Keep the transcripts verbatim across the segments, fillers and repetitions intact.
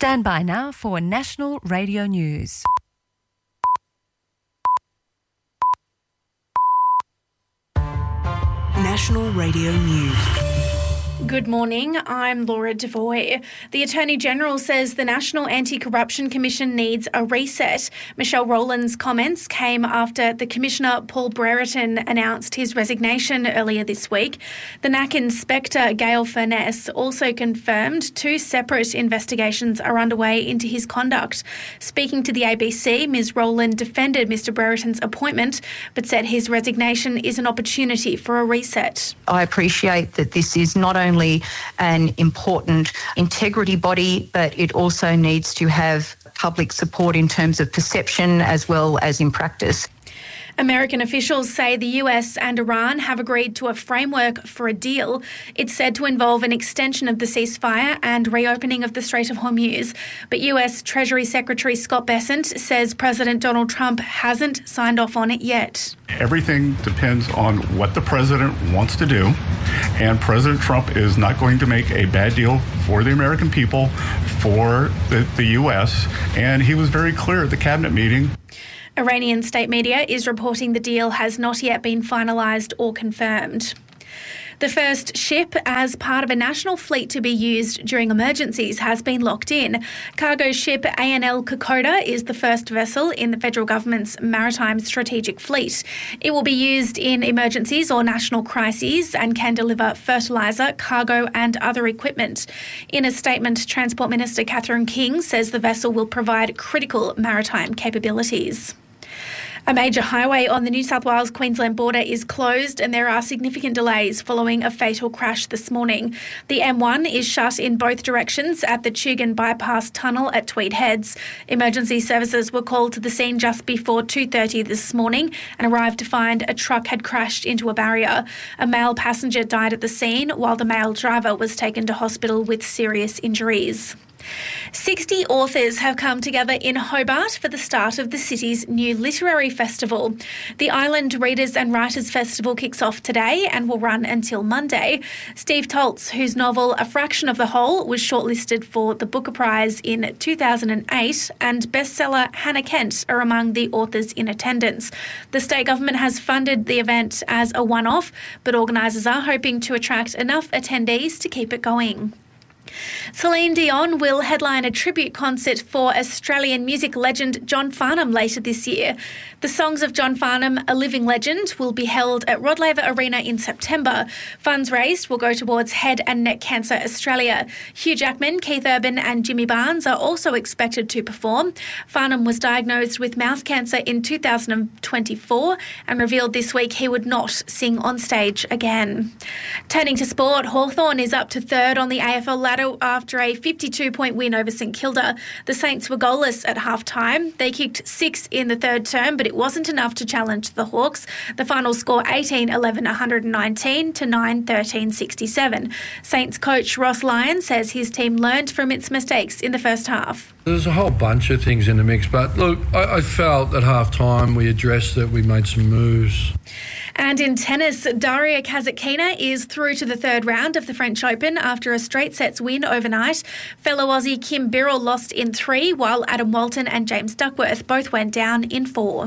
Stand by now for National Radio News. National Radio News. Good morning, I'm Laura Devoy. The Attorney-General says the National Anti-Corruption Commission needs a reset. Michelle Rowland's comments came after the Commissioner Paul Brereton announced his resignation earlier this week. The N A C Inspector Gail Furness also confirmed two separate investigations are underway into his conduct. Speaking to the A B C, Miz Rowland defended Mr Brereton's appointment but said his resignation is an opportunity for a reset. I appreciate that this is not only only an important integrity body, but it also needs to have public support in terms of perception as well as in practice. American officials say the U S and Iran have agreed to a framework for a deal. It's said to involve an extension of the ceasefire and reopening of the Strait of Hormuz. But U S Treasury Secretary Scott Bessent says President Donald Trump hasn't signed off on it yet. Everything depends on what the president wants to do, and President Trump is not going to make a bad deal for the American people, for the, the U S, and he was very clear at the cabinet meeting. Iranian state media is reporting the deal has not yet been finalised or confirmed. The first ship as part of a national fleet to be used during emergencies has been locked in. Cargo ship A N L Kokoda is the first vessel in the federal government's maritime strategic fleet. It will be used in emergencies or national crises and can deliver fertiliser, cargo and other equipment. In a statement, Transport Minister Catherine King says the vessel will provide critical maritime capabilities. A major highway on the New South Wales-Queensland border is closed and there are significant delays following a fatal crash this morning. The M one is shut in both directions at the Tugun Bypass Tunnel at Tweed Heads. Emergency services were called to the scene just before two thirty this morning and arrived to find a truck had crashed into a barrier. A male passenger died at the scene while the male driver was taken to hospital with serious injuries. sixty authors have come together in Hobart for the start of the city's new literary festival. The Island Readers and Writers Festival kicks off today and will run until Monday. Steve Toltz, whose novel A Fraction of the Whole was shortlisted for the Booker Prize in two thousand eight, and bestseller Hannah Kent are among the authors in attendance. The state government has funded the event as a one-off, but organisers are hoping to attract enough attendees to keep it going. Celine Dion will headline a tribute concert for Australian music legend John Farnham later this year. The Songs of John Farnham, A Living Legend, will be held at Rod Laver Arena in September. Funds raised will go towards Head and Neck Cancer Australia. Hugh Jackman, Keith Urban and Jimmy Barnes are also expected to perform. Farnham was diagnosed with mouth cancer in two thousand twenty-four and revealed this week he would not sing on stage again. Turning to sport, Hawthorn is up to third on the A F L ladder after a fifty-two point win over St Kilda. The Saints were goalless at half-time. They kicked six in the third term, but it wasn't enough to challenge the Hawks. The final score eighteen eleven one nineteen to nine thirteen sixty-seven. Saints coach Ross Lyon says his team learned from its mistakes in the first half. There's a whole bunch of things in the mix, but look, I, I felt at half-time we addressed it, we made some moves. And in tennis, Daria Kasatkina is through to the third round of the French Open after a straight sets win overnight. Fellow Aussie Kim Birrell lost in three, while Adam Walton and James Duckworth both went down in four.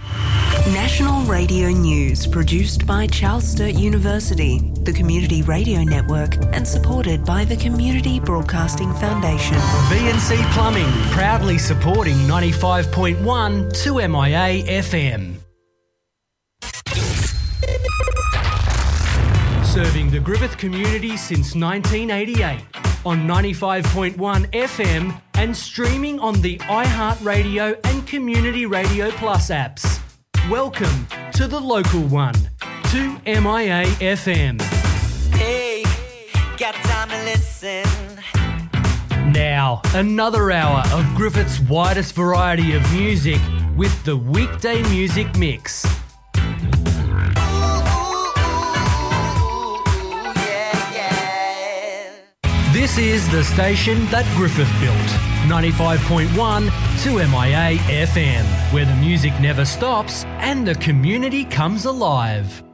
National Radio News, produced by Charles Sturt University, the Community Radio Network, and supported by the Community Broadcasting Foundation. V and C Plumbing, proudly supporting ninety-five point one two M I A F M. Serving the Griffith community since nineteen eighty-eight on ninety-five point one F M and streaming on the iHeartRadio and Community Radio Plus apps. Welcome to the local one, two M I A F M. Hey, got time to listen. Now, another hour of Griffith's widest variety of music with the Weekday Music Mix. This is the station that Griffith built, ninety-five point one two M I A F M, where the music never stops and the community comes alive.